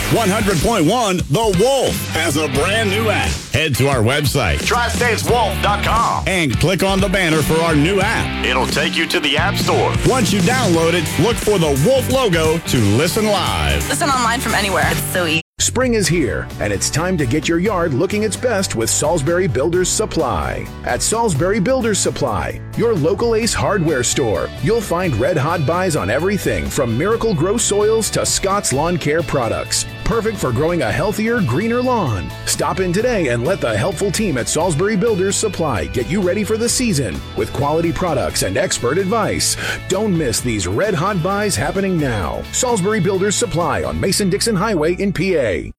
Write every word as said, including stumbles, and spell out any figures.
one hundred point one The Wolf has a brand new app. Head to our website, tri states wolf dot com, and click on the banner for our new app. It'll take you to the App Store. Once you download it, look for the Wolf logo to listen live. Listen online from anywhere. It's so easy. Spring is here, and it's time to get your yard looking its best with Salisbury Builders Supply. At Salisbury Builders Supply, your local Ace hardware store, you'll find red-hot buys on everything from Miracle Grow soils to Scott's Lawn Care products. Perfect for growing a healthier, greener lawn. Stop in today and let the helpful team at Salisbury Builders Supply get you ready for the season with quality products and expert advice. Don't miss these red-hot buys happening now. Salisbury Builders Supply on Mason-Dixon Highway in P A.